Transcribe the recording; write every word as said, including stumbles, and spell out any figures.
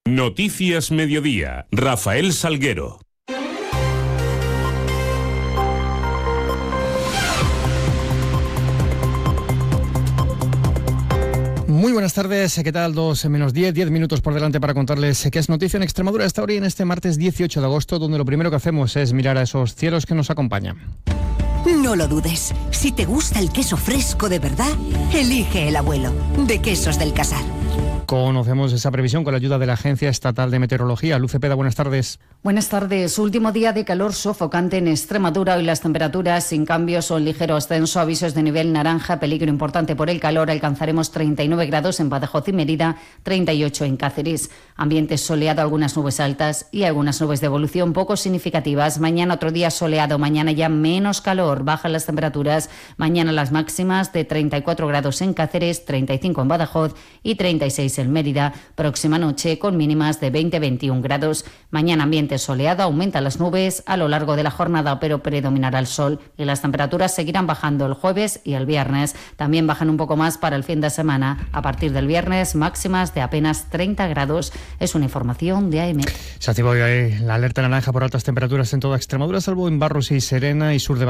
Noticias Mediodía. Rafael Salguero. Muy buenas tardes, ¿qué tal? Dos menos diez, diez minutos por delante para contarles qué es noticia en Extremadura esta hora y en este martes dieciocho de agosto, donde lo primero que hacemos es mirar a esos cielos que nos acompañan. No lo dudes, si te gusta el queso fresco de verdad, elige el abuelo, de Quesos del Casar. Conocemos esa previsión con la ayuda de la Agencia Estatal de Meteorología. Luz Cepeda, buenas tardes. Buenas tardes. Último día de calor sofocante en Extremadura. Hoy las temperaturas sin cambios o en ligero ascenso. Avisos de nivel naranja, peligro importante por el calor. Alcanzaremos treinta y nueve grados en Badajoz y Mérida, treinta y ocho en Cáceres. Ambiente soleado, algunas nubes altas y algunas nubes de evolución poco significativas. Mañana otro día soleado, mañana ya menos calor. Bajan las temperaturas. Mañana las máximas de treinta y cuatro grados en Cáceres, treinta y cinco en Badajoz y treinta y seis en Mérida. Próxima noche con mínimas de veinte a veintiún grados. Mañana ambiente soleado, aumentan las nubes a lo largo de la jornada, pero predominará el sol y las temperaturas seguirán bajando el jueves y el viernes. También bajan un poco más para el fin de semana. A partir del viernes, máximas de apenas treinta grados. Es una información de A M. Se activó hoy la alerta naranja por altas temperaturas en toda Extremadura, salvo en Barros y Serena y sur de